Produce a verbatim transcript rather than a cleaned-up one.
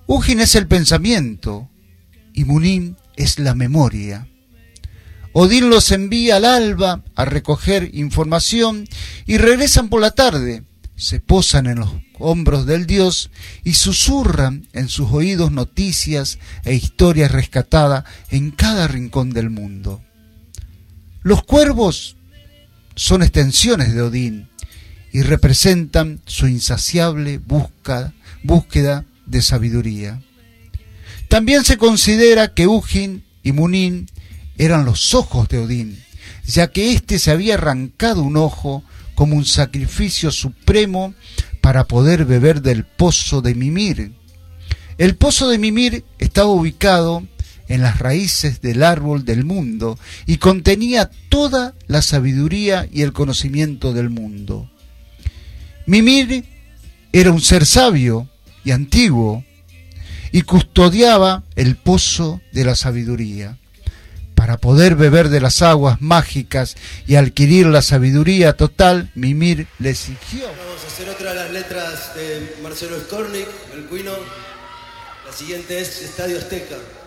Hugin es el pensamiento y Munin es la memoria. Odín los envía al alba a recoger información y regresan por la tarde. Se posan en los hombros del dios y susurran en sus oídos noticias e historias rescatadas en cada rincón del mundo. Los cuervos son extensiones de Odín y representan su insaciable busca, búsqueda de sabiduría. También se considera que Hugin y Munin eran los ojos de Odín, ya que éste se había arrancado un ojo como un sacrificio supremo para poder beber del pozo de Mimir. El pozo de Mimir estaba ubicado en las raíces del árbol del mundo y contenía toda la sabiduría y el conocimiento del mundo. Mimir era un ser sabio y antiguo y custodiaba el pozo de la sabiduría. Para poder beber de las aguas mágicas y adquirir la sabiduría total, Mimir le exigió. Vamos a hacer otra de las letras de Marcelo Skornik, el Cuino. La siguiente es Estadio Azteca.